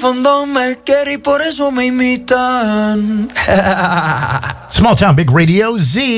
fondo me quiere y por eso me imitan. Small Town Big Radio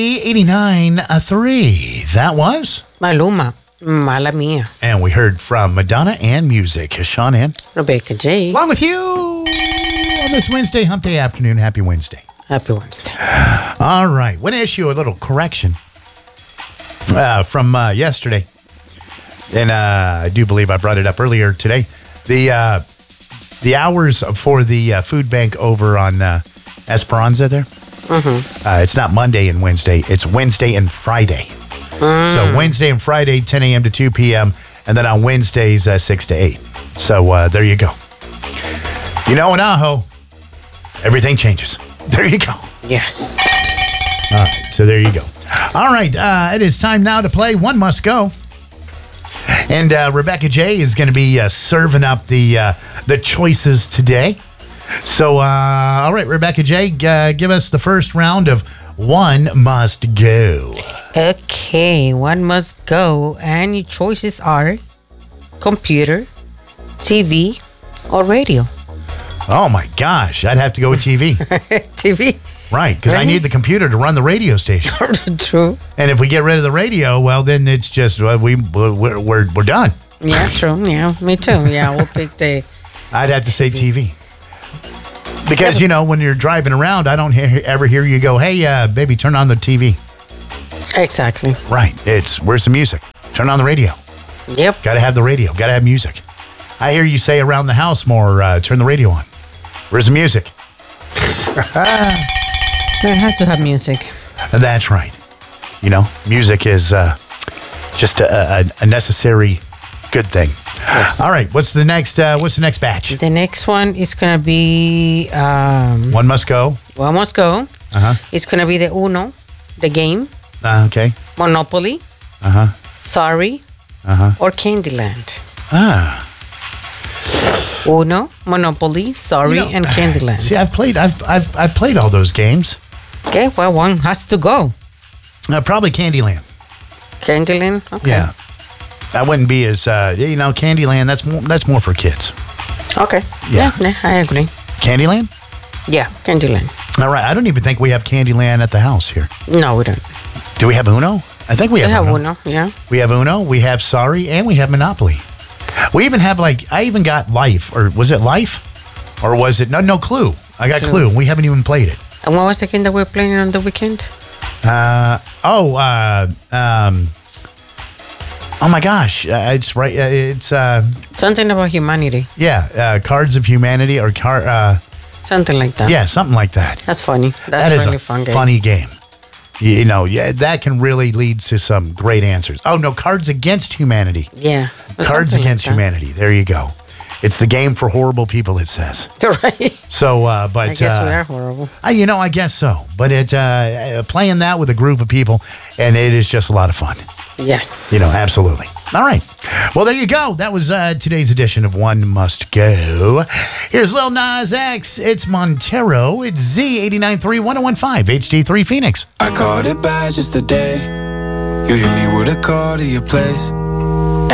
Z89.3. That was Maluma, Mala Mia. And we heard from Madonna and Music. Sean and Rebecca J. Along with you on this Wednesday, Hump Day afternoon. Happy Wednesday. Happy Wednesday. All right. Want to issue a little correction from yesterday. And I do believe I brought it up earlier today. The hours for the food bank over on Esperanza there. Mm-hmm. It's not Monday and Wednesday. It's Wednesday and Friday. So Wednesday and Friday, 10 a.m. to 2 p.m. And then on Wednesdays, 6 to 8. So there you go. You know, in Ajo, everything changes. There you go. Yes. All right. So there you go. All right. It is time now to play One Must Go. And Rebecca J is going to be serving up the choices today. So, all right, Rebecca J, give us the first round of One Must Go. Okay, one must go. And your choices are computer, TV, or radio. Oh, my gosh. I'd have to go with TV. TV. Right, because I need the computer to run the radio station. True. And if we get rid of the radio, well, then it's just, we're done. Yeah, true. Yeah, me too. Yeah, we'll pick the... I'd have to say TV. Because, you know, when you're driving around, I don't ever hear you go, hey, baby, turn on the TV. Exactly. Right. Where's the music? Turn on the radio. Yep. Got to have the radio. Got to have music. I hear you say around the house more, turn the radio on. Where's the music? I have to have music. That's right. You know, music is just a necessary good thing. Yes. All right. What's the next batch? The next one is going to be... One Must Go. One Must Go. Uh-huh. It's going to be the Uno, the game. Okay. Monopoly. Uh-huh. Sorry. Uh-huh. Or Candyland. Ah. Uno, Monopoly, Sorry, and Candyland. See, I've played all those games. Okay, well, one has to go. Probably Candyland. Candyland? Okay. Yeah. That wouldn't be as, Candyland, that's more for kids. Okay. Yeah, I agree. Candyland? Yeah, Candyland. All right. I don't even think we have Candyland at the house here. No, we don't. Do we have Uno? I think we have Uno, yeah. We have Uno, we have Sorry, and we have Monopoly. We even have, I even got Life, or was it Life? Or was it, no, Clue. I got Clue, and we haven't even played it. And what was the game that we're playing on the weekend? Oh my gosh, it's right. It's something about humanity. Yeah, Cards of Humanity or something like that. Yeah, something like that. That's funny. That's really a fun game. Funny game. You know, that can really lead to some great answers. Oh no, Cards Against Humanity. Yeah, Cards Against Humanity. There you go. It's the game for horrible people, it says. Right. So, but I guess we are horrible. I guess so. But playing that with a group of people, and it is just a lot of fun. Yes. Absolutely. All right. Well, there you go. That was today's edition of One Must Go. Here's Lil Nas X. It's Montero. It's Z89.3 1015 HD3 Phoenix. I called it bad just today. You hit me with a call to your place.